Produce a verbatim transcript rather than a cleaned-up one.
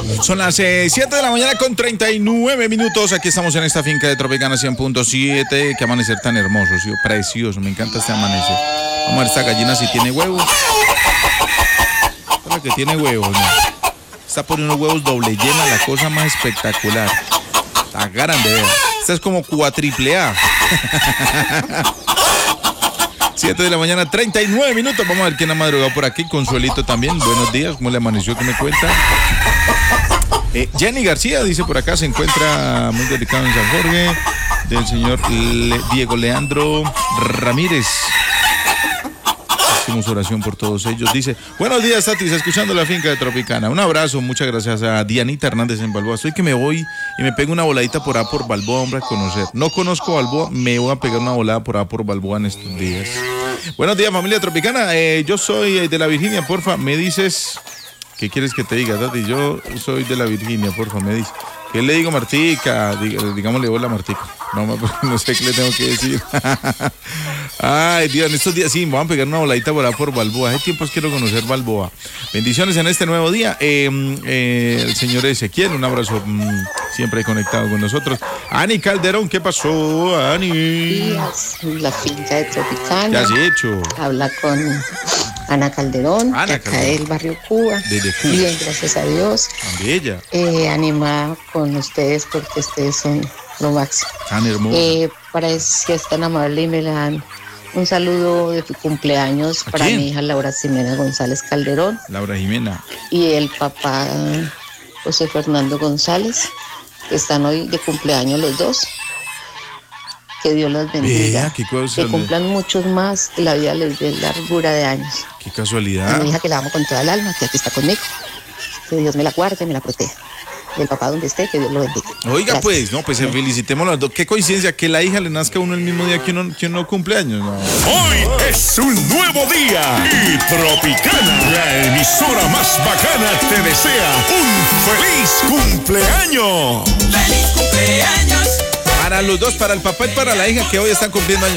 Son las eh, siete de la mañana con treinta y nueve minutos. Aquí estamos en esta finca de Tropicana cien punto siete. Qué amanecer tan hermoso, ¿sí? Precioso. Me encanta este amanecer. Vamos a ver esta gallina si tiene huevos. Esta es la que tiene huevos, ¿no? Está poniendo huevos doble llena, la cosa más espectacular. Está grande, ¿verdad? Esta es como cuatriple A. siete de la mañana, treinta y nueve minutos. Vamos a ver quién ha madrugado por aquí. Consuelito también. Buenos días. ¿Cómo le amaneció? ¿Qué me cuenta? Eh, Jenny García dice por acá, se encuentra muy delicado en San Jorge. Del señor Le- Diego Leandro Ramírez. Hacemos oración por todos ellos. Dice, buenos días, Tati, escuchando la finca de Tropicana. Un abrazo, muchas gracias a Dianita Hernández en Balboa. Estoy que me voy y me pego una voladita por A por Balboa, hombre, a conocer. No conozco Balboa, me voy a pegar una volada por A por Balboa en estos días. Buenos días, familia Tropicana. Eh, yo soy de la Virginia, porfa, me dices... ¿Qué quieres que te diga, Tati? Yo soy de la Virginia, porfa, me dice. ¿Qué le digo, Martica? Dí- Digámosle hola, Martica. No, no sé qué le tengo que decir. Ay, Dios, en estos días sí, me van a pegar una voladita por, por Balboa. Hace tiempos quiero conocer Balboa. Bendiciones en este nuevo día. Eh, eh, el señor Ezequiel, un abrazo mm, siempre conectado con nosotros. Ani Calderón, ¿qué pasó, Ani? Días, la finca de Tropicana. ¿Qué has hecho? Habla con Ana Calderón, Ana de acá Calderón. del barrio Cuba. Desde Cuba. Bien, gracias a Dios. Tan bella, Eh, animada con ustedes porque ustedes son lo máximo. tan hermosa. Eh, para si es tan amable y me le dan un saludo de cumpleaños ¿A para quién? mi hija Laura Ximena González Calderón Laura Jimena. y el papá José Fernando González, que están hoy de cumpleaños los dos. Que Dios los bendiga. Vea, qué cosa. Que cumplan muchos más y la vida les dé largura de años. Qué A casualidad. mi hija que la amo con toda el alma, que aquí está conmigo. Que Dios me la guarde, me la proteja. Y el papá donde esté, que Dios lo bendiga. Oiga, Gracias. pues, no, pues felicitemos a los dos. Qué coincidencia que la hija le nazca a uno el mismo día que uno, que uno cumple años. No. Hoy es un nuevo día y Tropicana, la emisora más bacana, te desea un feliz cumpleaños. ¡Feliz cumpleaños! Para los dos, para el papá y para la hija que hoy están cumpliendo años.